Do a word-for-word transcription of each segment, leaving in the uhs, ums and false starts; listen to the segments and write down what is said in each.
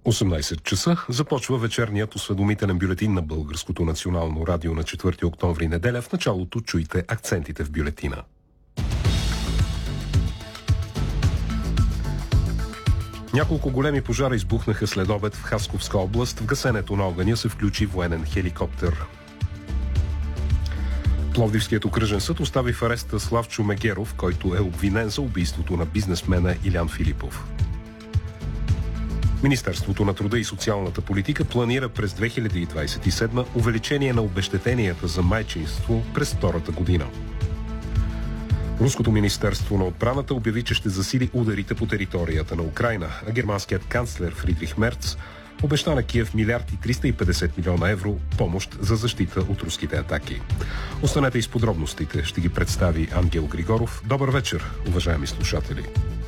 осемнайсет часа започва вечерният осведомителен бюлетин на Българското национално радио на четвърти октомври, неделя. В началото чуйте акцентите в бюлетина. Няколко големи пожара избухнаха след обед в Хасковска област. В гасенето на огъня се включи военен хеликоптер. Пловдивският окръжен съд остави в ареста Славчо Мегеров, който е обвинен за убийството на бизнесмена Илян Филипов. Министерството на труда и социалната политика планира през две хиляди двадесет и седма увеличение на обезщетенията за майчинство през втората година. Руското министерство на отбраната обяви, че ще засили ударите по територията на Украйна, а германският канцлер Фридрих Мерц обеща на Киев милиард и триста и петдесет милиона евро помощ за защита от руските атаки. Останете и с подробностите. Ще ги представи Ангел Григоров. Добър вечер, уважаеми слушатели!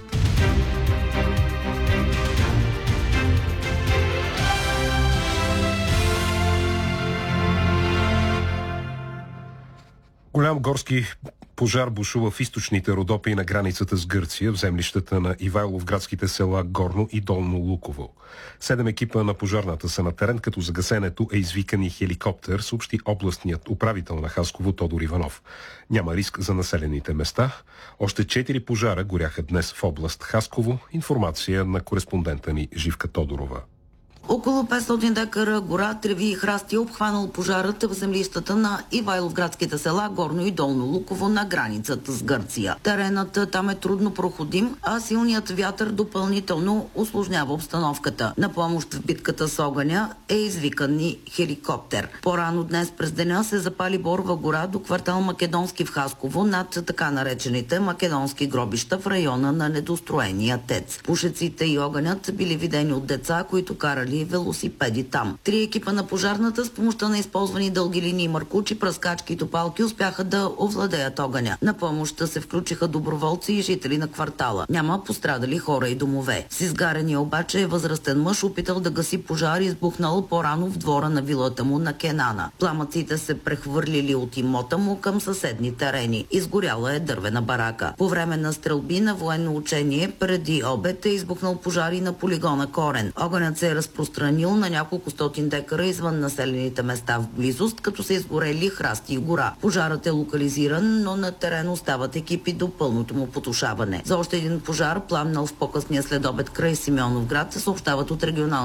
Голям горски пожар бушува в източните Родопи на границата с Гърция, в землищата на Ивайловградските села Горно и Долно Луково. Седем екипа на пожарната са на терен, като за гасенето е извикан и хеликоптер, съобщи областният управител на Хасково Тодор Иванов. Няма риск за населените места. Още четири пожара горяха днес в област Хасково. Информация на кореспондента ни Живка Тодорова. Около петстотин декара гора, треви и храсти е обхванал пожарата в землищата на Ивайловградските села Горно и Долно Луково на границата с Гърция. Теренът там е трудно проходим, а силният вятър допълнително усложнява обстановката. На помощ в битката с огъня е извикан и хеликоптер. По-рано днес през деня се запали Борова гора до квартал Македонски в Хасково над така наречените македонски гробища в района на недостроения ТЕЦ. Пушеците и огънят били видени от деца, които карали велосипеди там. Три екипа на пожарната с помощта на използвани дълги линии, маркучи, пръскачки и топалки успяха да овладеят огъня. На помощта се включиха доброволци и жители на квартала. Няма пострадали хора и домове. С изгарения обаче е възрастен мъж, опитал да гаси пожар, избухнал по-рано в двора на вилата му на Кенана. Пламъците се прехвърлили от имота му към съседни терени. Изгоряла е дървена барака. По време на стрелби на военно учение преди обед е избухнал пожар и на полигона Корен. Огънят се е разпространил странил на няколко стотин декара извън населените места в близост, като са изгорели храсти и гора. Пожарът е локализиран, но на терен остават екипи до пълното му потушаване. За още един пожар, пламнал в по-късния следобед край Симеоновград, се съобщават от регионалната